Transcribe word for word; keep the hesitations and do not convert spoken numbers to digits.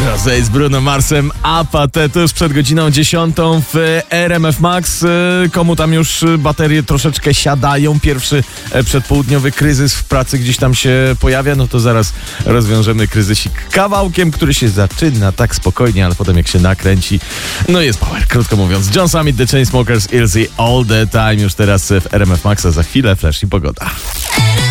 Rosé z Bruno Marsem, Apathy tuż przed godziną dziesiątą w R M F Max. Komu tam już baterie troszeczkę siadają, pierwszy przedpołudniowy kryzys w pracy gdzieś tam się pojawia, no to zaraz rozwiążemy kryzysik kawałkiem, który się zaczyna tak spokojnie, ale potem jak się nakręci, no jest power, krótko mówiąc. John Summit, The Chainsmokers, Ilzy, All The Time już teraz w R M F Maxa, za chwilę Flash i pogoda.